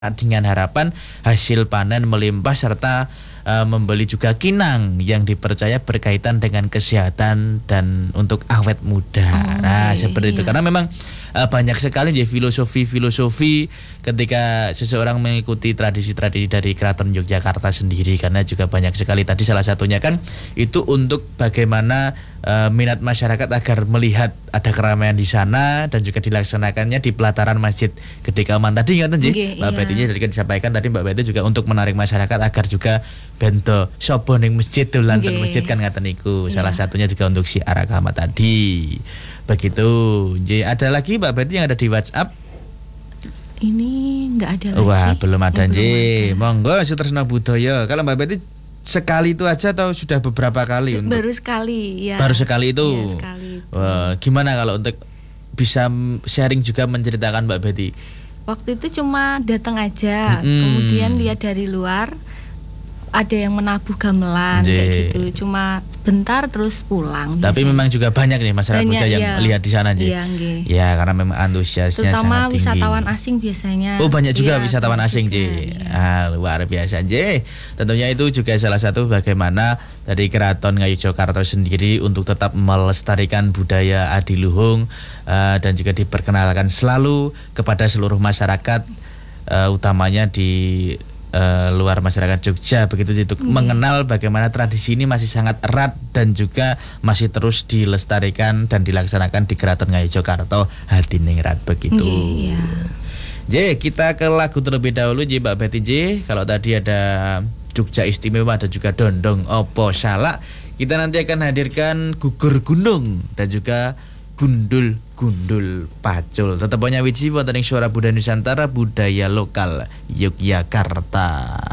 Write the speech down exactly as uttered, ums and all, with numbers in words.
dengan harapan hasil panen melimpah serta uh, membeli juga kinang yang dipercaya berkaitan dengan kesehatan dan untuk awet muda. Oh, nah, iya, seperti itu. Karena memang uh, banyak sekali ya filosofi-filosofi ketika seseorang mengikuti tradisi-tradisi dari Keraton Yogyakarta sendiri, karena juga banyak sekali tadi salah satunya kan itu untuk bagaimana uh, minat masyarakat agar melihat ada keramaian di sana dan juga dilaksanakannya di pelataran Masjid Gede Kauman tadi ngaten nggih. Okay, Mbak iya. Betty jadi disampaikan tadi Mbak Betty juga untuk menarik masyarakat agar juga bento sapa ning masjid dolan okay. masjid kan ngaten niku. Iya. Salah satunya juga untuk syiar agama tadi. Begitu. Jadi ada lagi Mbak Betty yang ada di WhatsApp? Ini enggak ada lagi. Wah, belum ada nggih. Monggo Sutresna Budaya. Kalau Mbak Betty sekali itu aja atau sudah beberapa kali? Baru untuk... sekali ya. Baru sekali itu. Ya, sekali itu. Wah, gimana kalau untuk bisa sharing juga menceritakan Mbak Betty? Waktu itu cuma datang aja, mm-hmm. kemudian lihat dari luar ada yang menabuh gamelan Jee. kayak gitu, cuma bentar terus pulang. Tapi biasanya. Memang juga banyak nih masyarakat Puja yang iya. lihat di sana Jee. Iya, ya karena memang antusiasnya terutama sangat wisatawan tinggi. asing biasanya. Oh banyak juga iya, wisatawan asing juga, Jee. Iya. Ah, luar biasa Jee. Tentunya itu juga salah satu bagaimana dari Keraton Ngayogyakarta sendiri untuk tetap melestarikan budaya adiluhung uh, dan juga diperkenalkan selalu kepada seluruh masyarakat uh, utamanya di Uh, luar masyarakat Jogja begitu untuk hmm. mengenal bagaimana tradisi ini masih sangat erat dan juga masih terus dilestarikan dan dilaksanakan di Keraton Ngayogyakarta Hadiningrat begitu. Iya. J, kita ke lagu terlebih dahulu J, Mbak Betty J. Kalau tadi ada Jogja Istimewa dan juga Dondong Opo Salak, kita nanti akan hadirkan Gugur Gunung dan juga Gundul Gundul Pacul. Tetap banyak wiji wonten ing Suara Budaya Nusantara, budaya lokal Yogyakarta.